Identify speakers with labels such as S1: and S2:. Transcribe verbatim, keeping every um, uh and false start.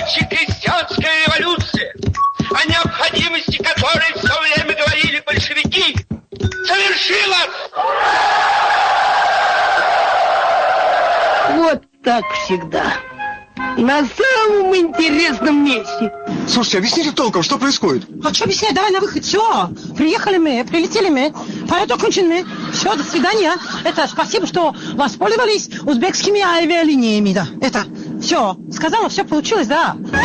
S1: рабоче-крестьянская революция, о необходимости которой все время говорили большевики, совершилась!
S2: Вот так всегда. На самом интересном месте.
S3: Слушайте, объясните толком, что происходит?
S4: А что объяснять? Давай на выход. Все. Приехали мы, прилетели мы. Полет окончен мы. Все, до свидания. Это спасибо, что воспользовались узбекскими авиалиниями. Да. Это все. Сказала, все получилось, да.